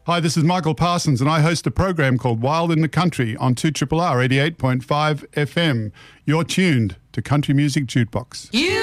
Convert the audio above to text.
Hi, this is Michael Parsons, and I host a program called Wild in the Country on 2RRR 88.5 FM. You're tuned to Country Music Jukebox. You